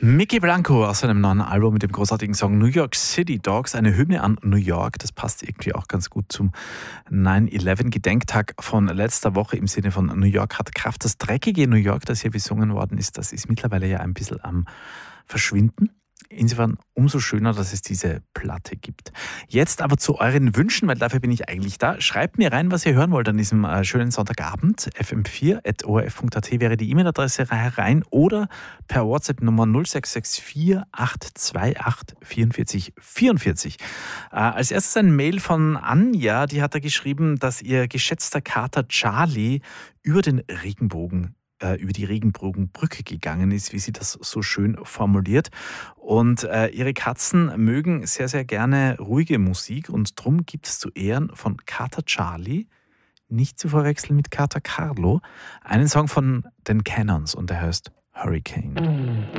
Mickey Blanco aus seinem neuen Album mit dem großartigen Song New York City Dogs, eine Hymne an New York. Das passt irgendwie auch ganz gut zum 9/11-Gedenktag von letzter Woche im Sinne von New York hat Kraft. Das dreckige New York, das hier besungen worden ist, das ist mittlerweile ja ein bisschen am Verschwinden. Insofern umso schöner, dass es diese Platte gibt. Jetzt aber zu euren Wünschen, weil dafür bin ich eigentlich da. Schreibt mir rein, was ihr hören wollt an diesem schönen Sonntagabend. fm4@orf.at wäre die E-Mail-Adresse herein oder per WhatsApp Nummer 0664 828 44 44. Als erstes ein Mail von Anja, die hat da geschrieben, dass ihr geschätzter Kater Charlie über die Regenbogenbrücke gegangen ist, wie sie das so schön formuliert. Und ihre Katzen mögen sehr, sehr gerne ruhige Musik und drum gibt es zu Ehren von Kater Charlie, nicht zu verwechseln mit Kater Carlo, einen Song von den Cannons und der heißt Hurricane.